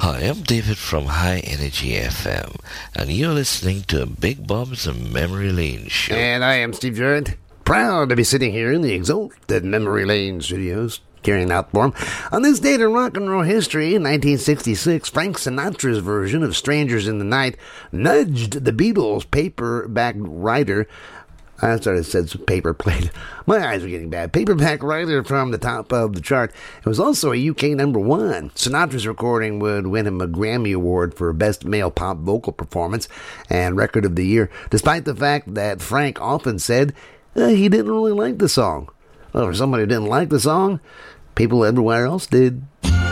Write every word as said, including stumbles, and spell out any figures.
Hi, I'm David from High Energy F M, and you're listening to Big Bob's Memory Lane Show. And I am Steve Jarrett, proud to be sitting here in the exalted Memory Lane Studios, carrying out for him. On this date in rock and roll history, in nineteen sixty-six, Frank Sinatra's version of Strangers in the Night nudged the Beatles' Paperback Writer. I started said some paper plate. My eyes were getting bad. Paperback Writer from the top of the chart. It was also a U K number one. Sinatra's recording would win him a Grammy Award for Best Male Pop Vocal Performance and Record of the Year, despite the fact that Frank often said uh, he didn't really like the song. Well, for somebody who didn't like the song, people everywhere else did.